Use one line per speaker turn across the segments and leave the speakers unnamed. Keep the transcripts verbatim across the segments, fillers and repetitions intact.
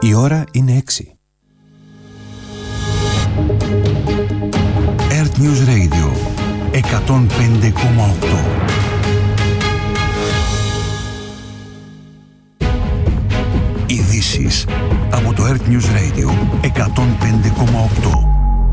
Η ώρα είναι έξι. Earth News Radio εκατόν πέντε κόμμα οκτώ. Ειδήσεις από το Earth News Radio εκατόν πέντε κόμμα οκτώ.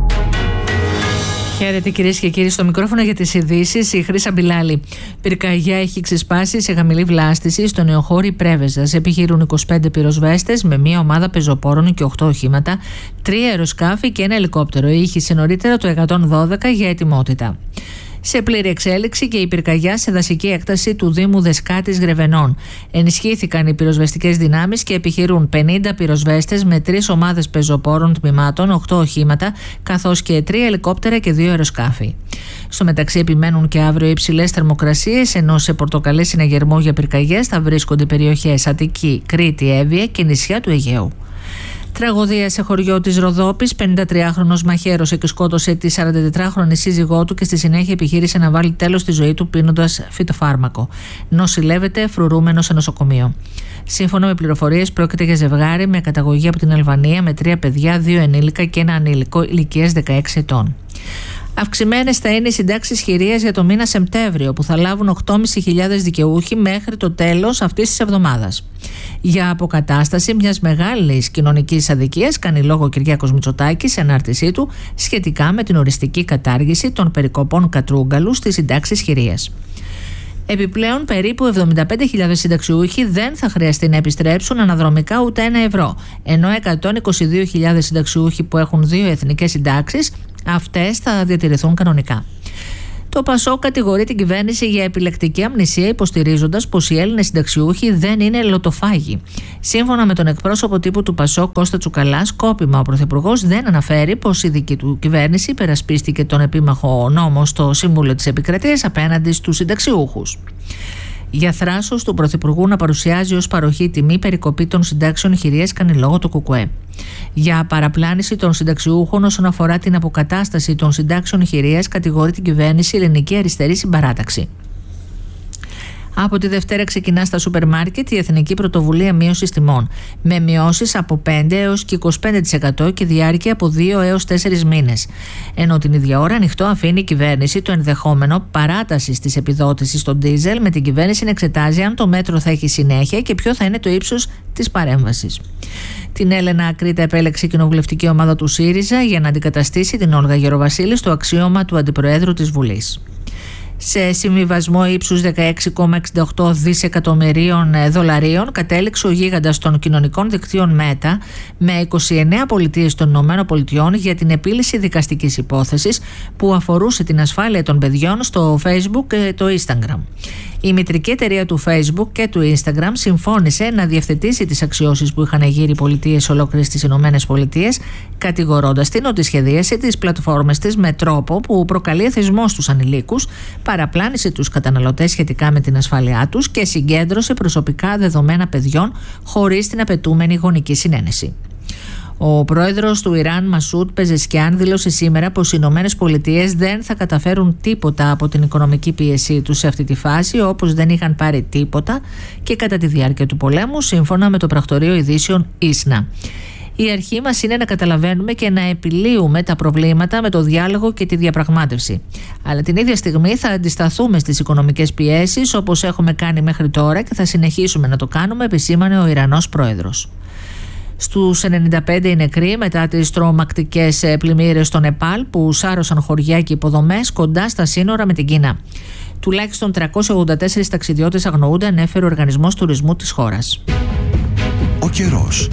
Χαίρετε κυρίες και κύριοι, στο μικρόφωνο για τις ειδήσεις η Χρύσα Μπιλάλη. Πυρκαγιά έχει ξεσπάσει σε χαμηλή βλάστηση στο νεοχώρι Πρέβεζας. Επιχειρούν είκοσι πέντε πυροσβέστες με μία ομάδα πεζοπόρων και οκτώ οχήματα, τρία αεροσκάφη και ένα ελικόπτερο. Ήχησε νωρίτερα το εκατόν δώδεκα για ετοιμότητα. Σε πλήρη εξέλιξη και η πυρκαγιά σε δασική έκταση του Δήμου Δεσκάτης Γρεβενών. Ενισχύθηκαν οι πυροσβεστικές δυνάμεις και επιχειρούν πενήντα πυροσβέστες με τρεις ομάδες πεζοπόρων τμήματων, οκτώ οχήματα, καθώς και τρία ελικόπτερα και δύο αεροσκάφη. Στο μεταξύ, επιμένουν και αύριο υψηλές θερμοκρασίες, ενώ σε πορτοκαλί συναγερμό για πυρκαγιές θα βρίσκονται περιοχές Αττική, Κρήτη, Εύβοια και νησιά του Αιγαίου. Τραγωδία σε χωριό της Ροδόπης. πενηντατριάχρονος μαχαίρωσε και σκότωσε τη σαραντατετράχρονη σύζυγό του και στη συνέχεια επιχείρησε να βάλει τέλος στη ζωή του πίνοντας φυτοφάρμακο. Νοσηλεύεται φρουρούμενο σε νοσοκομείο. Σύμφωνα με πληροφορίες, πρόκειται για ζευγάρι με καταγωγή από την Αλβανία με τρία παιδιά, δύο ενήλικα και ένα ανήλικο ηλικίας δεκαέξι ετών. Αυξημένες θα είναι οι συντάξεις χειρίας για το μήνα Σεπτέμβριο, που θα λάβουν οκτώ χιλιάδες πεντακόσιοι δικαιούχοι μέχρι το τέλος αυτής της εβδομάδας. Για αποκατάσταση μιας μεγάλης κοινωνικής αδικίας κάνει λόγο ο Κυριάκος Μητσοτάκης σε ανάρτησή του σχετικά με την οριστική κατάργηση των περικοπών κατρούγκαλου στις συντάξεις χειρίας. Επιπλέον, περίπου εβδομήντα πέντε χιλιάδες συνταξιούχοι δεν θα χρειαστεί να επιστρέψουν αναδρομικά ούτε ένα ευρώ, ενώ εκατόν είκοσι δύο χιλιάδες συνταξιούχοι που έχουν δύο εθνικές συντάξεις, αυτές θα διατηρηθούν κανονικά. Το ΠΑΣΟΚ κατηγορεί την κυβέρνηση για επιλεκτική αμνησία, υποστηρίζοντας πως οι Έλληνες συνταξιούχοι δεν είναι λοτοφάγοι. Σύμφωνα με τον εκπρόσωπο τύπου του ΠΑΣΟΚ, Κώστα Τσουκαλά, σκόπιμα ο Πρωθυπουργός δεν αναφέρει πως η δική του κυβέρνηση υπερασπίστηκε τον επίμαχο νόμο στο Συμβούλιο της Επικρατείας απέναντι στους συνταξιούχους. Για θράσος του Πρωθυπουργού να παρουσιάζει ως παροχή τιμή περικοπή των συντάξεων χειρίας κάνει λόγο το ΚΚΕ. Για παραπλάνηση των συνταξιούχων όσον αφορά την αποκατάσταση των συντάξεων χειρίας κατηγορεί την κυβέρνηση η Ελληνική Αριστερή Συμπαράταξη. Από τη Δευτέρα ξεκινά στα σούπερ μάρκετ η Εθνική Πρωτοβουλία Μείωσης Τιμών, με μειώσεις από πέντε έως και είκοσι πέντε τοις εκατό και διάρκεια από δύο έως τέσσερις μήνες. Ενώ την ίδια ώρα ανοιχτό αφήνει η κυβέρνηση το ενδεχόμενο παράτασης της επιδότησης στον ντίζελ, με την κυβέρνηση να εξετάζει αν το μέτρο θα έχει συνέχεια και ποιο θα είναι το ύψος της παρέμβασης. Την Έλενα Ακρίτα επέλεξε η κοινοβουλευτική ομάδα του ΣΥΡΙΖΑ για να αντικαταστήσει την Όλγα Γεροβασίλη στο αξίωμα του Αντιπροέδρου της Βουλής. Σε συμβιβασμό ύψους δεκαέξι κόμμα εξήντα οκτώ δισεκατομμυρίων δολαρίων κατέληξε ο γίγαντας των κοινωνικών δικτύων Meta με είκοσι εννέα πολιτείες των ΗΠΑ για την επίλυση δικαστικής υπόθεσης που αφορούσε την ασφάλεια των παιδιών στο Facebook και το Instagram. Η μητρική εταιρεία του Facebook και του Instagram συμφώνησε να διευθετήσει τις αξιώσεις που είχαν γύρει οι πολιτείες ολόκληρες στις ΗΠΑ, κατηγορώντας την ότι σχεδίασε τις πλατφόρμες της με τρόπο που προκαλεί εθισμό στους ανηλίκους, παραπλάνησε τους καταναλωτές σχετικά με την ασφάλειά τους και συγκέντρωσε προσωπικά δεδομένα παιδιών χωρίς την απαιτούμενη γονική συνένεση. Ο πρόεδρος του Ιράν, Μασούντ Πεζεσκιάν, δήλωσε σήμερα πως οι Ηνωμένες Πολιτείες δεν θα καταφέρουν τίποτα από την οικονομική πίεσή τους σε αυτή τη φάση, όπως δεν είχαν πάρει τίποτα και κατά τη διάρκεια του πολέμου, σύμφωνα με το πρακτορείο ειδήσεων Ίσνα. Η αρχή μας είναι να καταλαβαίνουμε και να επιλύουμε τα προβλήματα με το διάλογο και τη διαπραγμάτευση. Αλλά την ίδια στιγμή θα αντισταθούμε στις οικονομικές πιέσεις όπως έχουμε κάνει μέχρι τώρα και θα συνεχίσουμε να το κάνουμε, επισήμανε ο Ιρανός πρόεδρος. Στους ενενήντα πέντε οι νεκροί μετά τις τρομακτικές πλημμύρες στο Νεπάλ που σάρωσαν χωριά και υποδομές κοντά στα σύνορα με την Κίνα. Τουλάχιστον τριακόσιοι ογδόντα τέσσερις ταξιδιώτες αγνοούνται, ανέφερε ο Οργανισμός Τουρισμού της χώρας.
Ο καιρός.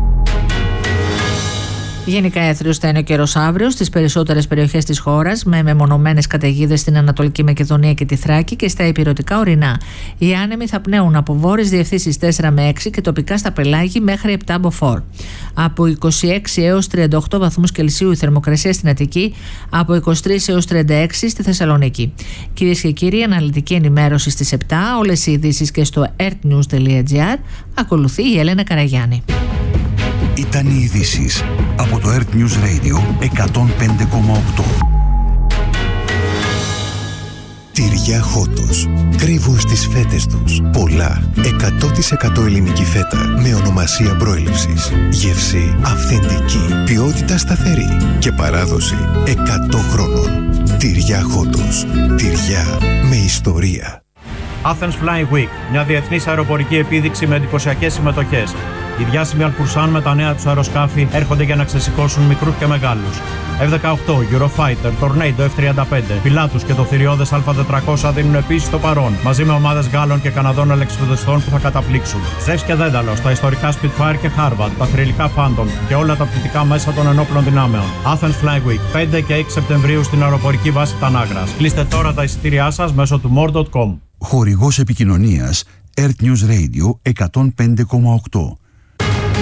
Γενικά έθριος θα είναι ο καιρός αύριο στις περισσότερες περιοχές της χώρας, με μεμονωμένες καταιγίδες στην Ανατολική Μακεδονία και τη Θράκη και στα ηπειρωτικά ορεινά. Οι άνεμοι θα πνέουν από βόρειες διευθύνσεις τέσσερα με έξι και τοπικά στα πελάγη μέχρι επτά μποφόρ. Από είκοσι έξι έως τριάντα οκτώ βαθμούς Κελσίου η θερμοκρασία στην Αττική, από είκοσι τρεις έως τριάντα έξι στη Θεσσαλονίκη. Κυρίες και κύριοι, αναλυτική ενημέρωση στις επτά, όλες οι ειδήσεις και στο earthnews τελεία gr. Ακολουθεί η Έλενα Καραγιάννη.
Ήταν οι ειδήσεις από το Earth News Radio εκατόν πέντε κόμμα οκτώ. Τυριά Χότος. Κρύβουν στις φέτες τους πολλά. εκατό τοις εκατό ελληνική φέτα με ονομασία προέλευσης. Γεύση αυθεντική. Ποιότητα σταθερή. Και παράδοση εκατό χρόνων. Τυριά Χότος. Τυριά με ιστορία.
Athens Flying Week, μια διεθνής αεροπορική επίδειξη με εντυπωσιακές συμμετοχές. Οι διάσημοι Αλφουρσάν με τα νέα τους αεροσκάφη έρχονται για να ξεσηκώσουν μικρούς και μεγάλους. εφ δεκαοκτώ, Eurofighter, Tornado εφ τριάντα πέντε, Pilatus και το θηριώδες Α τετρακόσια δίνουν επίσης το παρόν, μαζί με ομάδες Γάλλων και Καναδών ελεξιπεδιστών που θα καταπλήξουν. Ζεύς και Δένταλος, τα ιστορικά Spitfire και Harvard, τα θρυλικά Phantom και όλα τα πτυτικά μέσα των ενόπλων δυνάμεων. Athens Flying Week, πέντε και έξι Σεπτεμβρίου στην αεροπορική βάση Τανάγρας. Κλείστε τώρα τα εισιτήριά σας μέσω του more τελεία com.
Χορηγός επικοινωνίας Earth News Radio εκατόν πέντε κόμμα οκτώ.